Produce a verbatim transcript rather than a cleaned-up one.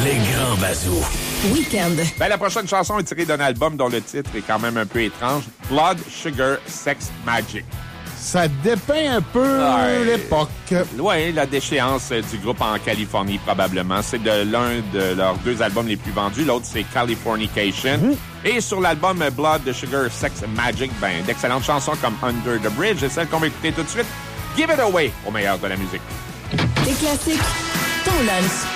Les grands bazous. Week-end. Ben, la prochaine chanson est tirée d'un album dont le titre est quand même un peu étrange. Blood, Sugar, Sex, Magic. Ça dépeint un peu Ouais. l'époque. Oui, la déchéance du groupe en Californie, probablement. C'est de l'un de leurs deux albums les plus vendus. L'autre, c'est Californication. Mm-hmm. Et sur l'album Blood, Sugar, Sex, Magic, ben, d'excellentes chansons comme Under the Bridge et celle qu'on va écouter tout de suite, Give It Away, au meilleur de la musique. Les classiques, ton lunch.